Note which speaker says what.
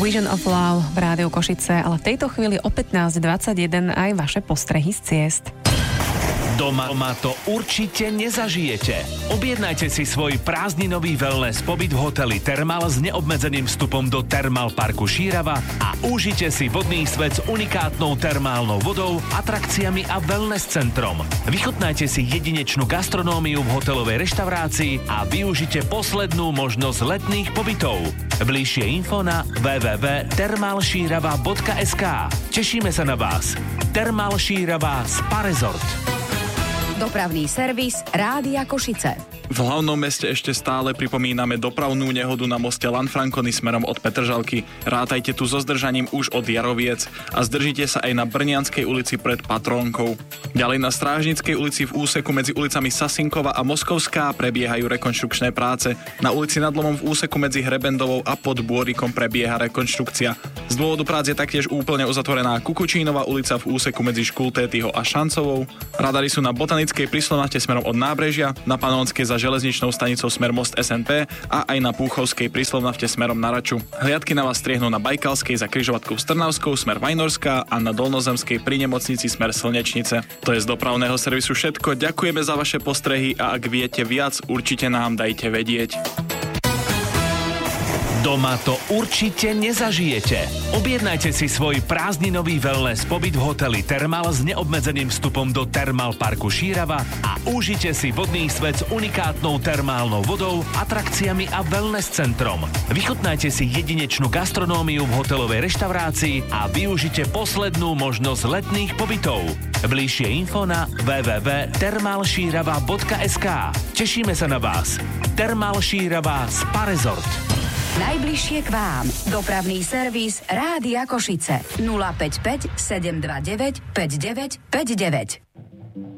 Speaker 1: Vision of Love v Rádiu Košice, ale v tejto chvíli o 15:21 aj vaše postrehy z ciest.
Speaker 2: Doma to určite nezažijete. Objednajte si svoj prázdninový wellness pobyt v hoteli Thermal s neobmedzeným vstupom do Thermal parku Šírava a užite si vodný svet s unikátnou termálnou vodou, atrakciami a wellness centrom. Vychutnajte si jedinečnú gastronómiu v hotelovej reštaurácii a využite poslednú možnosť letných pobytov. Bližšie info na www.thermalšírava.sk. Tešíme sa na vás. Thermal Šírava Spa Resort.
Speaker 3: Dopravný servis Rádia Košice.
Speaker 4: V hlavnom meste ešte stále pripomíname dopravnú nehodu na moste Lanfrancony smerom od Petržalky. Rátajte tu so zdržaním už od Jaroviec a zdržite sa aj na Brnianskej ulici pred Patrónkou. Ďalej na Strážnickej ulici v úseku medzi ulicami Sasinkova a Moskovská prebiehajú rekonštrukčné práce. Na ulici Nad Lomom v úseku medzi Hrebendovou a Pod Bôrikom prebieha rekonštrukcia. Z dôvodu prác je taktiež úplne uzatvorená Kukučínova ulica v úseku medzi Škultétyho a Šancovou. Radary sú na Botanickej pri Slovnate smerom od Nábrežia, na Panonskej za železničnou stanicou smer Most SNP a aj na Púchovskej pri Slovnafte smerom na Raču. Hliadky na vás striehnú na Bajkalskej za križovatkou Strnavskou smer Vajnorská a na Dolnozemskej pri Nemocnici smer Slnečnice. To je z dopravného servisu všetko. Ďakujeme za vaše postrehy a ak viete viac, určite nám dajte vedieť.
Speaker 2: Doma to určite nezažijete. Objednajte si svoj prázdninový wellness pobyt v hoteli Thermal s neobmedzeným vstupom do Thermal parku Šírava a užite si vodný svet s unikátnou termálnou vodou, atrakciami a wellness centrom. Vychutnajte si jedinečnú gastronómiu v hotelovej reštaurácii a využite poslednú možnosť letných pobytov. Bližšie info na www.thermalšírava.sk. Tešíme sa na vás. Thermal Šírava Spa Resort.
Speaker 3: Najbližšie k vám. Dopravný servis Rádia Košice. 055 729 5959.